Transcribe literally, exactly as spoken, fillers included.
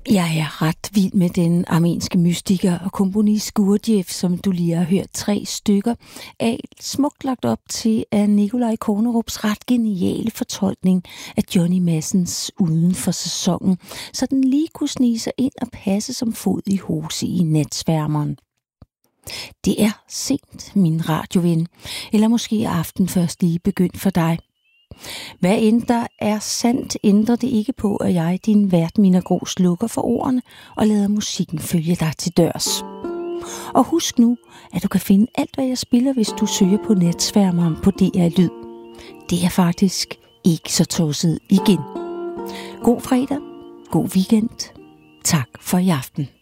Jeg er ret vild med den armenske mystiker og komponist Gurdjieff, som du lige har hørt tre stykker af, smukt lagt op til af Nikolaj Kornerups ret geniale fortolkning af Johnny Madsens Uden for sæsonen, så den lige kunne snige sig ind og passe som fod i hose i natsværmeren. Det er sent, min radioven, eller måske aften først lige begyndt for dig. Hvad end der er sandt, ændrer det ikke på, at jeg, din vært Mina Gro, slukker for ordene og lader musikken følge dig til dørs. Og husk nu, at du kan finde alt, hvad jeg spiller, hvis du søger på natsværmeren på D R Lyd. Det er faktisk ikke så tosset igen. God fredag, god weekend. Tak for i aften.